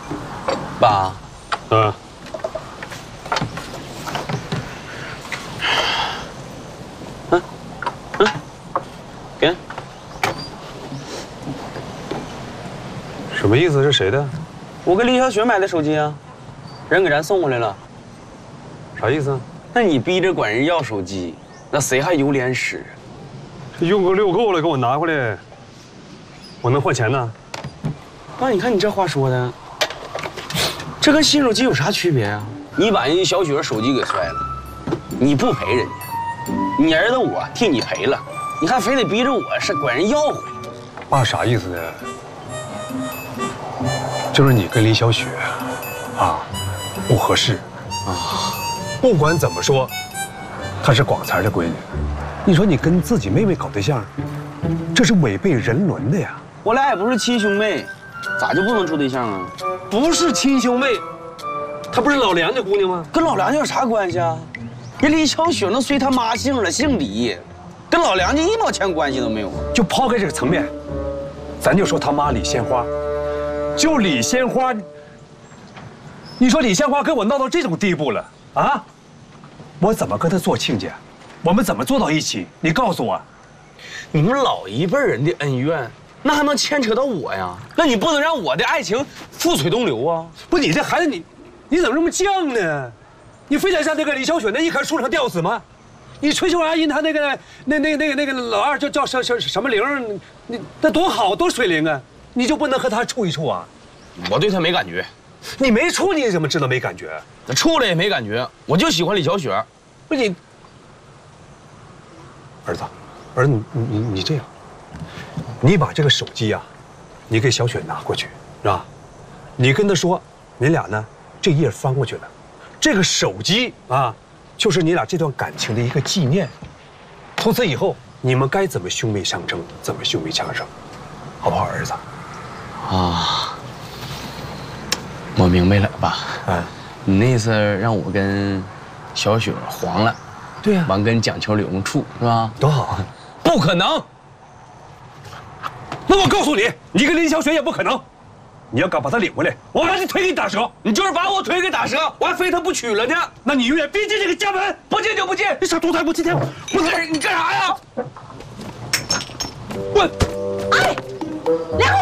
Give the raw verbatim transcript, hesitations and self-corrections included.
爸， 嗯， 嗯嗯，给。 什么意思？是谁的？ 我给李小雪买的手机啊，人给咱送过来了。 啥意思？ 那你逼着管人要手机，那谁还有脸使？ 这用个溜够了，给我拿回来，我能换钱呢？ 爸，你看你这话说的，这跟新手机有啥区别啊？你把人家小雪手机给摔了，你不赔人家，你儿子我替你赔了，你还非得逼着我是管人要回来。 爸啥意思呢？就是你跟李小雪，啊，不合适啊。不管怎么说，她是广才的闺女，你说你跟自己妹妹搞对象，这是违背人伦的呀。 我俩也不是亲兄妹，咋就不能处对象啊？ 不是亲兄妹，她不是老梁家姑娘吗？ 跟老梁家有啥关系啊？人李小雪那随他妈姓了，姓李，跟老梁家一毛钱关系都没有。 就抛开这个层面，咱就说他妈李鲜花，就李鲜花，你说李鲜花跟我闹到这种地步了啊？我怎么跟她做亲家？我们怎么坐到一起？你告诉我。 你们老一辈人的恩怨，那还能牵扯到我呀？那你不能让我的爱情付水东流啊！ 不，你这孩子你，你怎么这么犟呢？你非得像那个李小雪那一棵树上吊死吗？你崔秀阿姨她那个那那那个那个老二叫叫什什什么玲，你那多好多水灵啊！你就不能和她处一处啊？ 我对她没感觉。 你没处你怎么知道没感觉？ 处了也没感觉，我就喜欢李小雪。 不是你，儿子，儿子，你你你这样，你把这个手机啊，你给小雪拿过去，是吧？你跟她说，你俩呢这页翻过去了，这个手机啊，就是你俩这段感情的一个纪念。从此以后，你们该怎么兄妹相称，怎么兄妹相称，好不好，儿子？ 啊，我明白了，爸。 嗯， 你那意思让我跟小雪黄了？ 对呀、啊， 完跟蒋秋柳处是吧？ 多好啊！ 不可能。 那我告诉你，你跟林小雪也不可能。你要敢把她领回来，我把你腿给你打折。 你就是把我腿给打折，我还非她不娶了呢。 那你永远逼进这个家门， 不进就不进。 你傻犊子还不进天！ 你干你干啥呀？ 滚！ 哎，梁